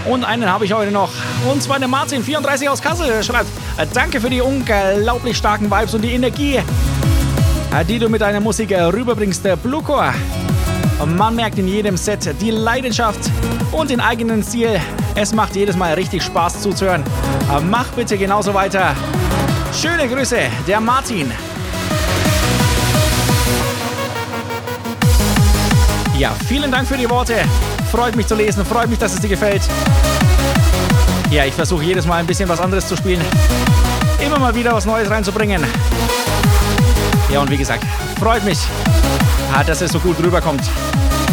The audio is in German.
Und einen habe ich heute noch. Und zwar der Martin, 34 aus Kassel, der schreibt: Danke für die unglaublich starken Vibes und die Energie, die du mit deiner Musik rüberbringst, Blucor. Man merkt in jedem Set die Leidenschaft und den eigenen Stil. Es macht jedes Mal richtig Spaß zuzuhören. Mach bitte genauso weiter. Schöne Grüße, der Martin. Ja, vielen Dank für die Worte. Freut mich zu lesen, freut mich, dass es dir gefällt. Ja, ich versuche jedes Mal ein bisschen was anderes zu spielen. Immer mal wieder was Neues reinzubringen. Ja, und wie gesagt, freut mich, dass es so gut rüberkommt.